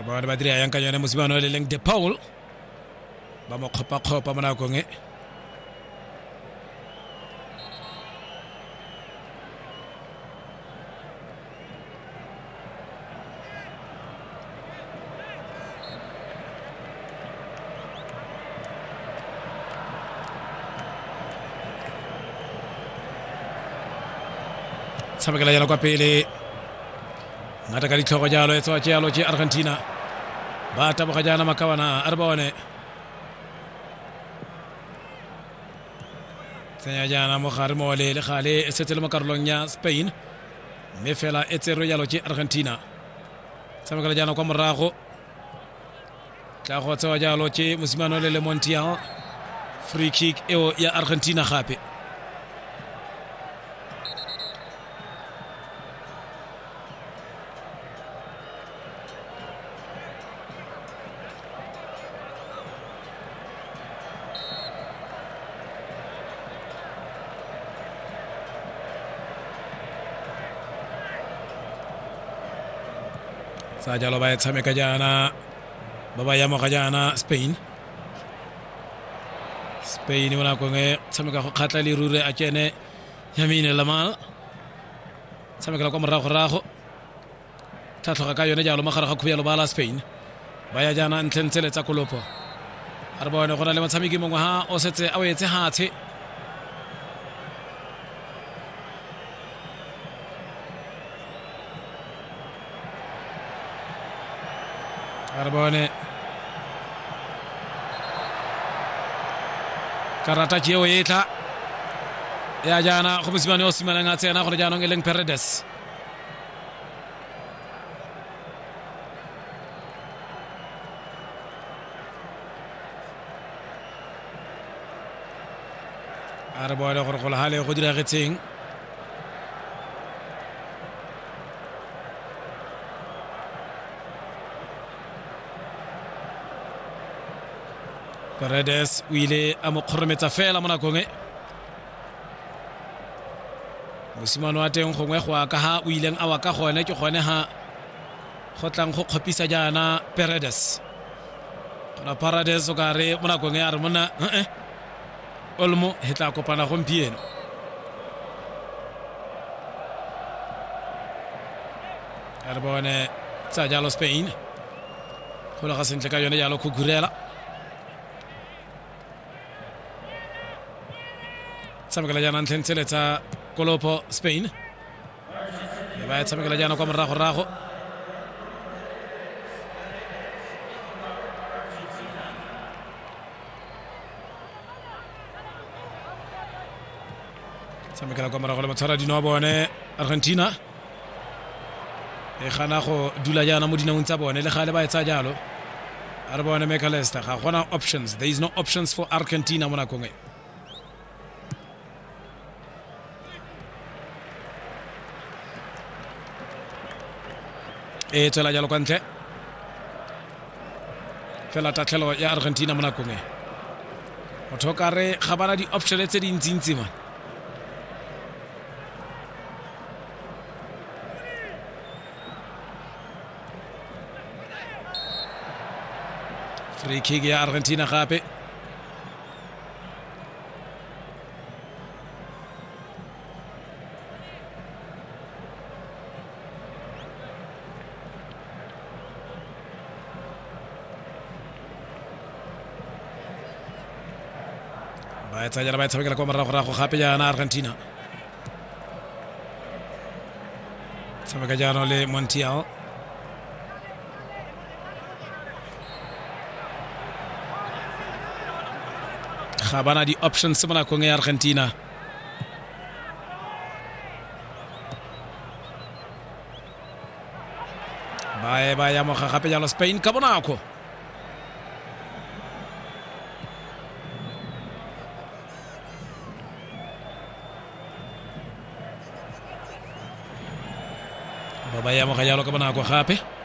Arbaone badri ayankanyone musimano leleng de Paul ba mo khopa mona ko nge Samekela yana kwa pele ngata kali thoko jalo etso jalo ji Argentina ba tabo kajana makawana Arbaone senya jana mo kharmo le khale setel makarlonya Spain me fela etzero jalo ji Argentina Samekela jana kwa morago ka go tso jalo ji musimano le Montiel free kick eo ya Argentina gape Sajalo bayat same kajana baba yamo kajana Spain wala ko nge same ka khatali rure akene yamine lama same ka ko marago tatlo ka yone jalo makhara ku yalo bala Spain baya jana ntlentsele tsa kolopo Arbaone gona le matsamiki mongwe ha o setse a wetse hathe Arbaone karata jeo yeta ya jana ko musimani Osimhen ngate na ko jana ngeleng Paredes Arbaone ko hale ko dira geting Paredes wile amo khormeta fela mona konge musimano ate ngongwe go ka ha wileng awa ka gone ke gone ha gotlang go khopisa jana Paredes na Paredes o ka re mona konge a re mona olmo hetla kopana gompieno Arbaone tsa jalo Spain go la ga sentle ka yone jalo go gurela Samekela jana ntlentsele tsa kolopo Spain ba samekela jana kwa morago samekela kwa morago le matsara dino bone Argentina e khana go dula jana mo dinaung tsa bone le gale ba etsa jalo Arbaone McAllister ga gona options there is no options for Argentina mona kongwe e tsela jalo kwante fela tatlhelo ya Argentina mona konge o thoka re khabana di option tse dintsi man free kick ya Argentina gape Tsaya ba tshabekela kwa morago gape jana Argentina tshabeka jana le Montiel khabana di options mona ko nge Argentina ba ya mo gape jalo Spain ka bonako Baba ya mo kajalo ka bonako gape